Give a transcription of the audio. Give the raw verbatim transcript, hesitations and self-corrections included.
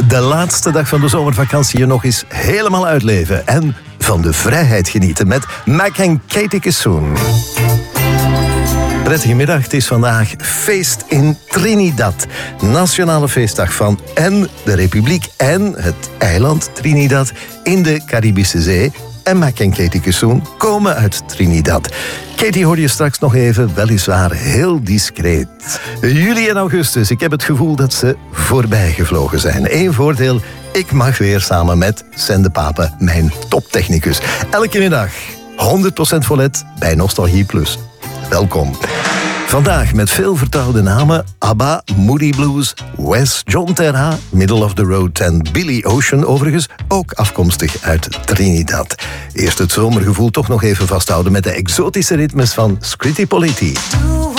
De laatste dag van de zomervakantie je nog eens helemaal uitleven en van de vrijheid genieten met Mac en Katie Kissoon. Prettige middag, het is vandaag feest in Trinidad. Nationale feestdag van en de Republiek en het eiland Trinidad in de Caribische Zee. En Mac en Katie Kissoon komen uit Trinidad. Katie hoor je straks nog even, weliswaar heel discreet. Juli en augustus, ik heb het gevoel dat ze voorbij gevlogen zijn. Eén voordeel, ik mag weer samen met Sende Pape, mijn toptechnicus. Elke middag honderd procent Vollet bij Nostalgie Plus. Welkom. Vandaag met veel vertrouwde namen: ABBA, Moody Blues, Wes, John Terra, Middle of the Road en Billy Ocean, overigens ook afkomstig uit Trinidad. Eerst het zomergevoel toch nog even vasthouden met de exotische ritmes van Scritti Politti.